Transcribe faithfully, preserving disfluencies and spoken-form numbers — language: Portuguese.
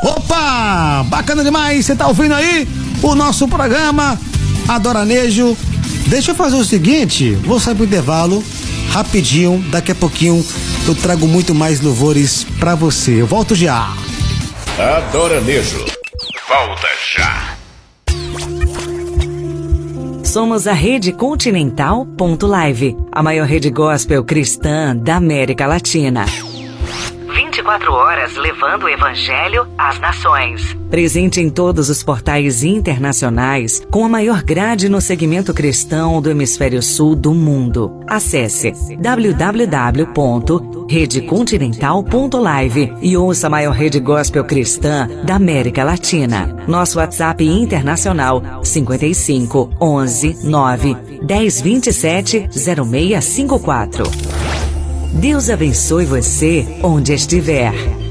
Opa! Bacana demais, você tá ouvindo aí o nosso programa Adoranejo. Deixa eu fazer o seguinte, vou sair pro intervalo rapidinho, daqui a pouquinho eu trago muito mais louvores pra você. Eu volto já. Adoranejo, volta já. Somos a Rede Continental ponto live, a maior rede gospel cristã da América Latina. vinte e quatro horas levando o evangelho às nações. Presente em todos os portais internacionais, com a maior grade no segmento cristão do hemisfério sul do mundo. Acesse w w w ponto rede continental ponto live e ouça a maior rede gospel cristã da América Latina. Nosso WhatsApp internacional cinco cinco, onze, nove, dez, vinte e sete, zero seis cinco quatro. Deus abençoe você onde estiver.